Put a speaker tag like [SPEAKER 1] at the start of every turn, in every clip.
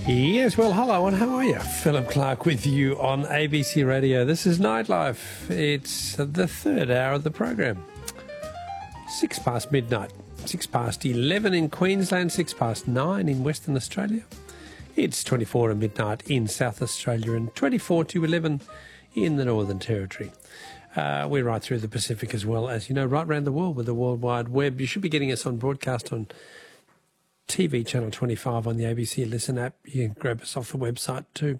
[SPEAKER 1] Yes, well, hello and how are you? Philip Clark with you on ABC Radio. This is Nightlife. It's the third hour of the program. 6 past midnight, 6 past 11 in Queensland, 6 past 9 in Western Australia. It's 24 to midnight in South Australia and 24 to 11 in the Northern Territory. We're right through the Pacific as well, as you know, right around the world with the World Wide Web. You should be getting us on broadcast on TV Channel 25 on the ABC Listen app. You can grab us off the website too,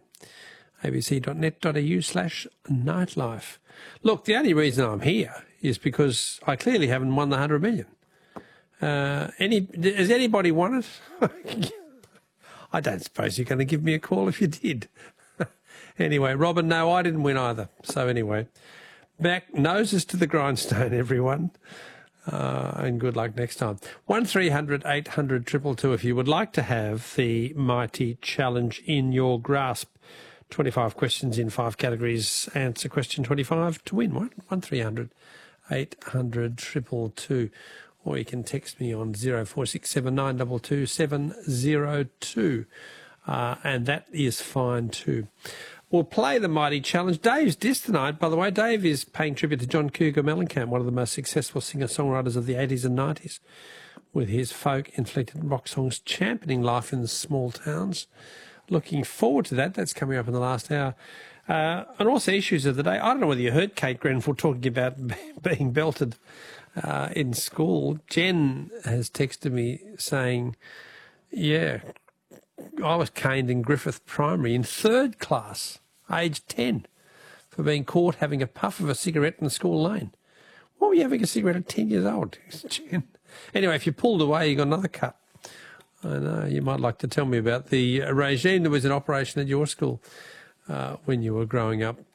[SPEAKER 1] abc.net.au/nightlife. Look, the only reason I'm here is because I clearly haven't won the 100 million. Has anybody won it? I don't suppose you're going to give me a call if you did. Anyway, Robin, no, I didn't win either. So anyway, back noses to the grindstone, everyone. And good luck next time. 1300 800 222 if you would like to have the mighty challenge in your grasp. 25 questions in 5 categories. Answer question 25 to win. 1300 800 222. Or you can text me on 0467 922 702. And that is fine too. We'll play the mighty challenge. Dave's disc tonight, by the way. Dave is paying tribute to John Cougar Mellencamp, one of the most successful singer-songwriters of the 80s and 90s, with his folk-inflected rock songs championing life in the small towns. Looking forward to that. That's coming up in the last hour. And also issues of the day. I don't know whether you heard Kate Grenfell talking about being belted in school. Jen has texted me saying, yeah, I was caned in Griffith Primary in 3rd class, aged 10, for being caught having a puff of a cigarette in the school lane. Why were you having a cigarette at 10 years old, Jen? Anyway, if you pulled away, you got another cut. I know, you might like to tell me about the regime that was in operation at your school when you were growing up.